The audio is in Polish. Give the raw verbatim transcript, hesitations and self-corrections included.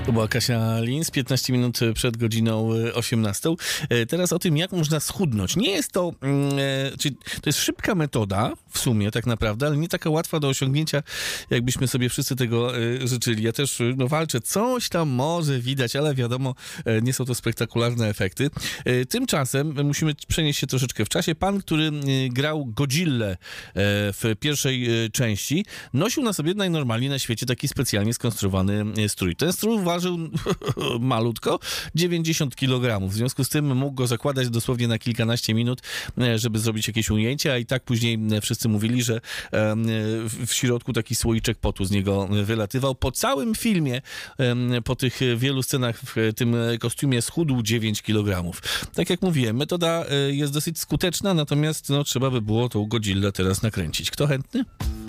To była Kasia Linz, piętnaście minut przed godziną osiemnastą. Teraz o tym, jak można schudnąć. Nie jest to, czyli to jest szybka metoda w sumie tak naprawdę, ale nie taka łatwa do osiągnięcia, jakbyśmy sobie wszyscy tego życzyli. Ja też no, walczę, coś tam może widać, ale wiadomo, nie są to spektakularne efekty. Tymczasem musimy przenieść się troszeczkę w czasie. Pan, który grał Godzillę w pierwszej części, nosił na sobie najnormalniej na świecie taki specjalnie skonstruowany strój. Ten strój ważył malutko, dziewięćdziesiąt kilogramów. W związku z tym mógł go zakładać dosłownie na kilkanaście minut, żeby zrobić jakieś ujęcia, a i tak później wszyscy mówili, że w środku taki słoiczek potu z niego wylatywał. Po całym filmie, po tych wielu scenach w tym kostiumie schudł dziewięć kilogramów. Tak jak mówiłem, metoda jest dosyć skuteczna, natomiast no, trzeba by było tą Godzillę teraz nakręcić. Kto chętny?